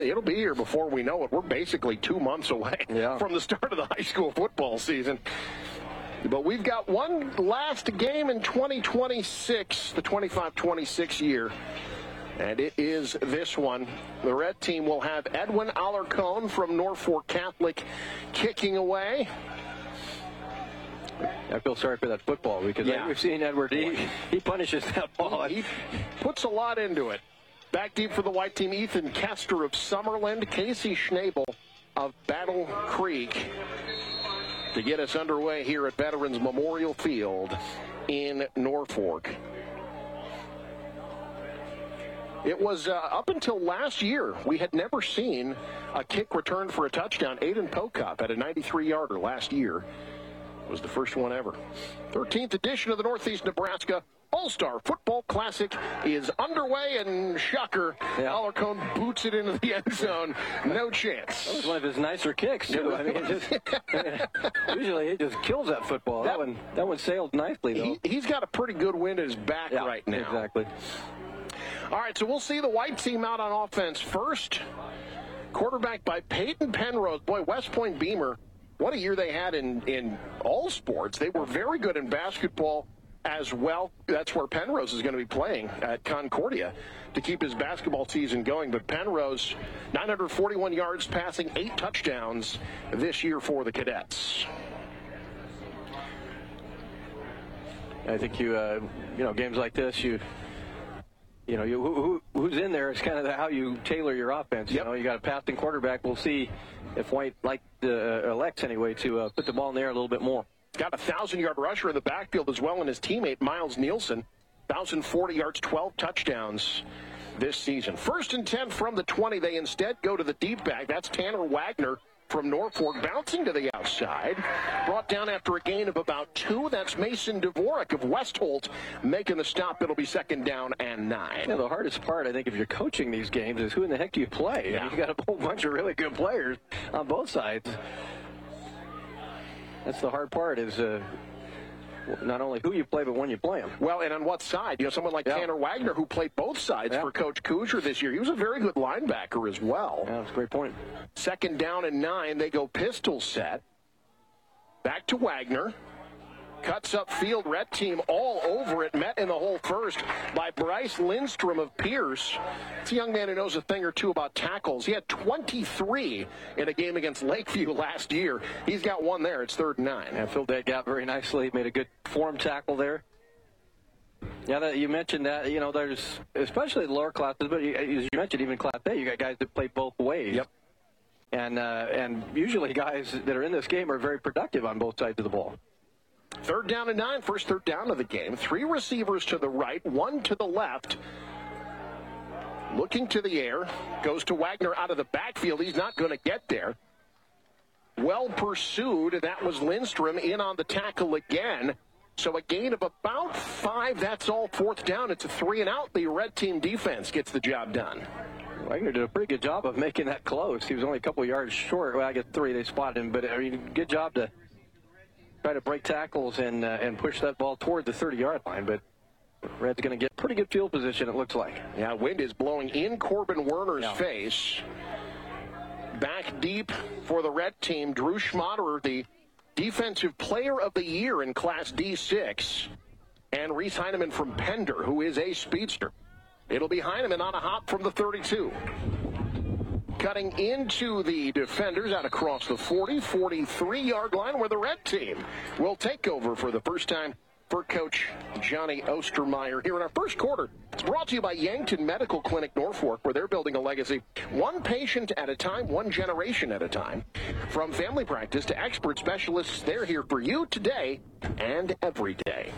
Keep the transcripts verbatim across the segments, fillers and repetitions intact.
It'll be here before we know it. We're basically two months away yeah. from the start of the high school football season. But we've got one last game in twenty twenty-six, the twenty-five twenty-six year. And it is this one. The red team will have Edwin Alarcon from Norfolk Catholic kicking away. I feel sorry for that football because yeah. we've seen Edward. He, he punishes that ball. He, he puts a lot into it. Back deep for the white team, Ethan Kester of Summerland, Casey Schnabel of Battle Creek to get us underway here at Veterans Memorial Field in Norfolk. It was uh, up until last year, we had never seen a kick returned for a touchdown. Aiden Pokop had a ninety-three yarder last year. It was the first one ever. thirteenth edition of the Northeast Nebraska All-Star Football Classic is underway, and shocker, yeah. Alarcon boots it into the end zone. No chance. That was one of his nicer kicks, too. I mean, it just, usually he just kills that football. That, that one that one sailed nicely, though. He, he's got a pretty good wind at his back yeah, right now. Exactly. All right, so we'll see the white team out on offense first. Quarterback by Peyton Penrose. Boy, West Point Beamer, what a year they had in, in all sports. They were very good in basketball as well. That's where Penrose is going to be playing at Concordia to keep his basketball season going. But Penrose, nine hundred forty-one yards passing, eight touchdowns this year for the Cadets. I think you, uh, you know, games like this, you, you know, you, who, who's in there is kind of how you tailor your offense. Yep. You know, you got a passing quarterback. We'll see if White like the uh, elects anyway to uh, put the ball in the air a little bit more. Got a thousand-yard rusher in the backfield as well, and his teammate Miles Nielsen, one thousand forty yards, twelve touchdowns this season. First and ten from the twenty. They instead go to the deep back. That's Tanner Wagner from Norfolk, bouncing to the outside. Brought down after a gain of about two. That's Mason Dvorak of Westholt making the stop. It'll be second down and nine. Yeah, the hardest part, I think, if you're coaching these games is who in the heck do you play? Yeah. You got a whole bunch of really good players on both sides. That's the hard part is uh, not only who you play, but when you play them. Well, and on what side? You know, someone like yeah. Tanner Wagner, who played both sides yeah. for Coach Kuger this year. He was a very good linebacker as well. Yeah, that's a great point. Second down and nine. They go pistol set. Back to Wagner. Cuts up field, red team all over it. Met in the hole first by Bryce Lindstrom of Pierce. It's a young man who knows a thing or two about tackles. He had twenty-three in a game against Lakeview last year. He's got one there. It's third and nine. Yeah, filled that gap very nicely. Made a good form tackle there. Yeah, that, you mentioned that, you know, there's, especially the lower classes, but you, as you mentioned, even Class A, you got guys that play both ways. Yep. And, uh, and usually guys that are in this game are very productive on both sides of the ball. Third down and nine, first third down of the game. Three receivers to the right, one to the left. Looking to the air, goes to Wagner out of the backfield. He's not going to get there. Well pursued. That was Lindstrom in on the tackle again. So a gain of about five. That's all fourth down. It's a three and out. The red team defense gets the job done. Wagner did a pretty good job of making that close. He was only a couple yards short. Well, I guess three. They spotted him, but I mean, good job to try to break tackles and uh, and push that ball toward the thirty-yard line. But Red's going to get pretty good field position, it looks like. Yeah, wind is blowing in Corbin Werner's yeah. face. Back deep for the red team, Drew Schmaderer, the defensive player of the year in Class D six. And Reese Heineman from Pender, who is a speedster. It'll be Heineman on a hop from the thirty-two. Cutting into the defenders out across the forty, forty-three-yard line where the red team will take over for the first time for Coach Johnny Ostermeyer here in our first quarter. It's brought to you by Yankton Medical Clinic Norfolk, where they're building a legacy one patient at a time, one generation at a time. From family practice to expert specialists, they're here for you today and every day.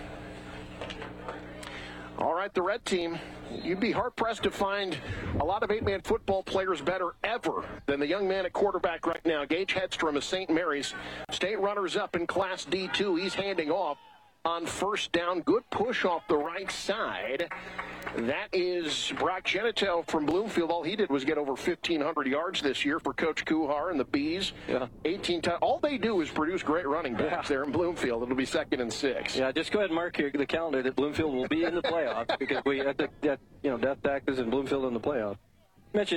All right, the red team, you'd be hard-pressed to find a lot of eight-man football players better ever than the young man at quarterback right now. Gage Hedstrom of Saint Mary's, state runners-up in Class D two. He's handing off on first down. Good push off the right side. That is Brock Genito from Bloomfield. All he did was get over fifteen hundred yards this year for Coach Kuhar and the Bees. Yeah. eighteen times. All they do is produce great running backs yeah. there in Bloomfield. It'll be second and six. Yeah, just go ahead and mark here the calendar that Bloomfield will be in the playoffs because we at the at, you know death taxes and Bloomfield in the playoffs.